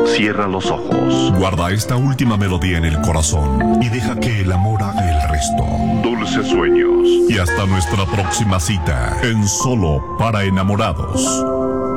Cierra los ojos. Guarda esta última melodía en el corazón y deja que el amor haga el resto. Dulces sueños. Y hasta nuestra próxima cita en Solo para Enamorados.